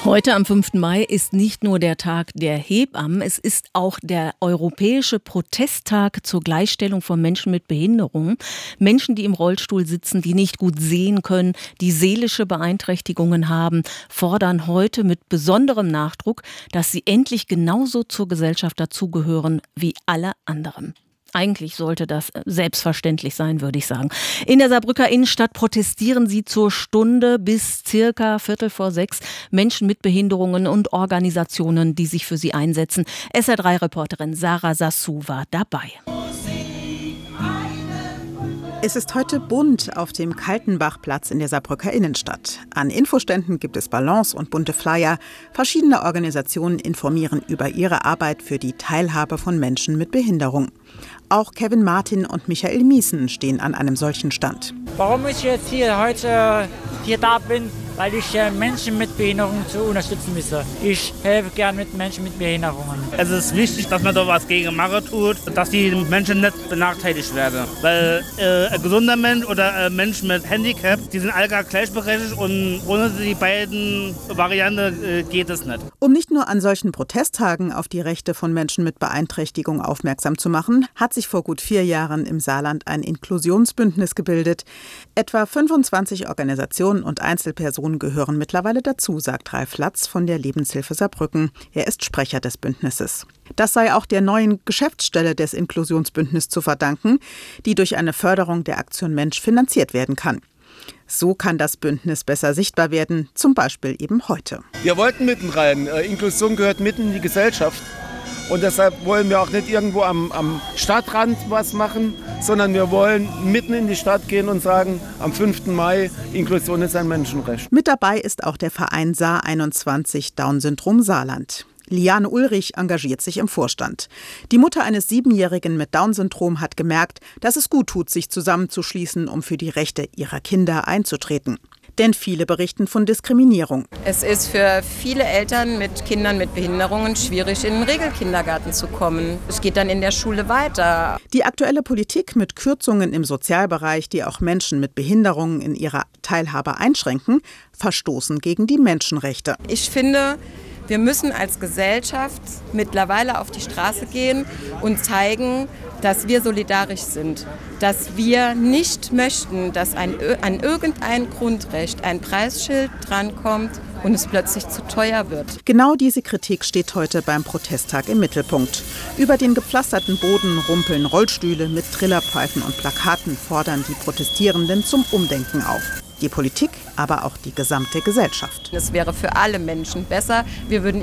Heute am 5. Mai ist nicht nur der Tag der Hebammen, es ist auch der europäische Protesttag zur Gleichstellung von Menschen mit Behinderungen. Menschen, die im Rollstuhl sitzen, die nicht gut sehen können, die seelische Beeinträchtigungen haben, fordern heute mit besonderem Nachdruck, dass sie endlich genauso zur Gesellschaft dazugehören wie alle anderen. Eigentlich sollte das selbstverständlich sein, würde ich sagen. In der Saarbrücker Innenstadt protestieren sie zur Stunde bis circa 5:45 Menschen mit Behinderungen und Organisationen, die sich für sie einsetzen. SR3-Reporterin Sarah Sassou war dabei. Es ist heute bunt auf dem Kaltenbachplatz in der Saarbrücker Innenstadt. An Infoständen gibt es Ballons und bunte Flyer. Verschiedene Organisationen informieren über ihre Arbeit für die Teilhabe von Menschen mit Behinderung. Auch Kevin Martin und Michael Miesen stehen an einem solchen Stand. Warum ich jetzt heute hier da bin? Weil ich Menschen mit Behinderungen zu unterstützen müsse. Ich helfe gern mit Menschen mit Behinderungen. Es ist wichtig, dass man da was gegen machen tut, dass die Menschen nicht benachteiligt werden. Weil ein gesunder Mensch oder ein Mensch mit Handicap, die sind alle gleichberechtigt und ohne die beiden Varianten geht es nicht. Um nicht nur an solchen Protesttagen auf die Rechte von Menschen mit Beeinträchtigung aufmerksam zu machen, hat sich vor gut 4 Jahren im Saarland ein Inklusionsbündnis gebildet. Etwa 25 Organisationen und Einzelpersonen gehören mittlerweile dazu, sagt Ralf Latz von der Lebenshilfe Saarbrücken. Er ist Sprecher des Bündnisses. Das sei auch der neuen Geschäftsstelle des Inklusionsbündnisses zu verdanken, die durch eine Förderung der Aktion Mensch finanziert werden kann. So kann das Bündnis besser sichtbar werden, zum Beispiel eben heute. Wir wollten mitten rein. Inklusion gehört mitten in die Gesellschaft. Und deshalb wollen wir auch nicht irgendwo am Stadtrand was machen, sondern wir wollen mitten in die Stadt gehen und sagen, am 5. Mai, Inklusion ist ein Menschenrecht. Mit dabei ist auch der Verein Saar 21 Down-Syndrom Saarland. Liane Ulrich engagiert sich im Vorstand. Die Mutter eines 7-Jährigen mit Down-Syndrom hat gemerkt, dass es gut tut, sich zusammenzuschließen, um für die Rechte ihrer Kinder einzutreten. Denn viele berichten von Diskriminierung. Es ist für viele Eltern mit Kindern mit Behinderungen schwierig, in den Regelkindergarten zu kommen. Es geht dann in der Schule weiter. Die aktuelle Politik mit Kürzungen im Sozialbereich, die auch Menschen mit Behinderungen in ihrer Teilhabe einschränken, verstoßen gegen die Menschenrechte. Ich finde, wir müssen als Gesellschaft mittlerweile auf die Straße gehen und zeigen, dass wir solidarisch sind, dass wir nicht möchten, dass an irgendein Grundrecht ein Preisschild drankommt und es plötzlich zu teuer wird. Genau diese Kritik steht heute beim Protesttag im Mittelpunkt. Über den gepflasterten Boden rumpeln Rollstühle mit Trillerpfeifen und Plakaten, fordern die Protestierenden zum Umdenken auf. Die Politik, aber auch die gesamte Gesellschaft. Es wäre für alle Menschen besser. Wir würden